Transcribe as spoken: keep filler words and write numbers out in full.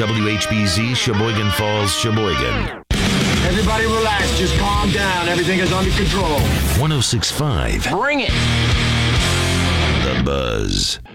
W H B Z, Sheboygan Falls, Sheboygan. Everybody relax. Just calm down. Everything is under control. one oh six point five. Bring it. The Buzz.